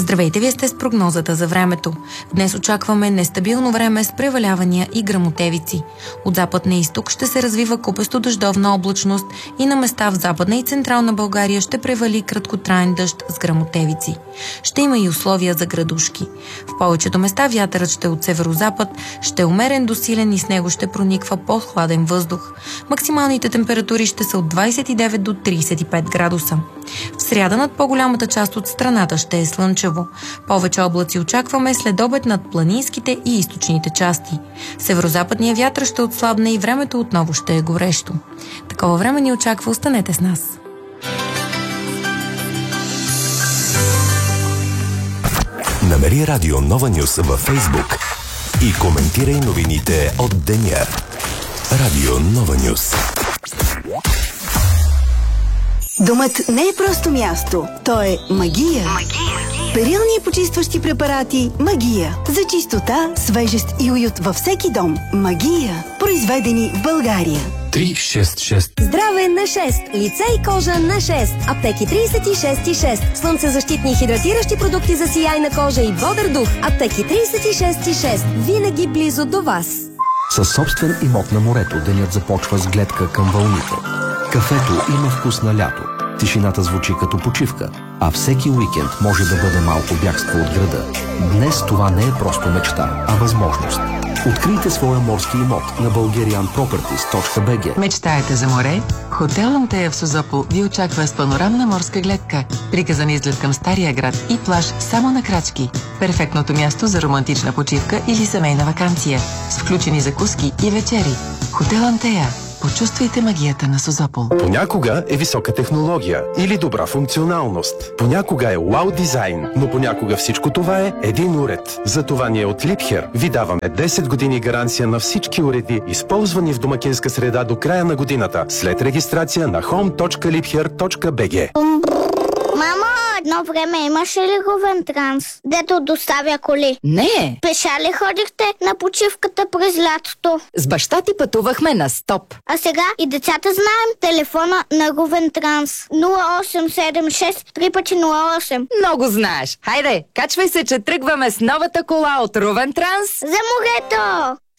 Здравейте, вие сте с прогнозата за времето. Днес очакваме нестабилно време с превалявания и гръмотевици. От запад на изток ще се развива купесто дъждовна облачност и на места в Западна и Централна България ще превали краткотраен дъжд с гръмотевици. Ще има и условия за градушки. В повечето места вятърът ще е от северозапад, ще е умерен до силен и с него ще прониква по-хладен въздух. Максималните температури ще са от 29 до 35 градуса. В сряда над по-голямата част от страната ще е слънчево. Повече облаци очакваме след обед над планинските и източните части. Северозападният вятър ще отслабне и времето отново ще е горещо. Такова време ни очаква, останете с нас. Намери Радио Нова Нюс във Фейсбук и коментирай новините от деня. Радио Нова Нюс. Домът не е просто място, то е магия. Перилни и почистващи препарати Магия. За чистота, свежест и уют във всеки дом. Магия. Произведени в България. 366. Здраве на 6. Лице и кожа на 6. Аптеки 36,6. Слънцезащитни и хидратиращи продукти за сияйна кожа и бодър дух. Аптеки 36,6. Винаги близо до вас. Със собствен имот на морето денят започва с гледка към вълните. Кафето има вкус на лято. Тишината звучи като почивка, а всеки уикенд може да бъде малко бягство от града. Днес това не е просто мечта, а възможност. Открийте своя морски имот на bulgarianproperties.bg. Мечтаете за море? Хотел Антея в Созопол ви очаква с панорамна морска гледка, приказан изглед към Стария град и плаж само на крачки. Перфектното място за романтична почивка или семейна ваканция, с включени закуски и вечери. Хотел Антея. Почувствайте магията на Созопол. Понякога е висока технология или добра функционалност. Понякога е вау дизайн, но понякога всичко това е един уред. Затова ние от Liebherr ви даваме 10 години гаранция на всички уреди, използвани в домакинска среда до края на годината, след регистрация на home.liebherr.bg. Мамо, едно време имаше ли Ровентранс, дето доставя коли? Не. Пеша ли ходихте на почивката през лятото? С баща ти пътувахме на стоп. А сега и децата знаем телефона на Ровентранс. 0876 3x08. Много знаеш. Хайде, качвай се, че тръгваме с новата кола от Ровентранс. За морето!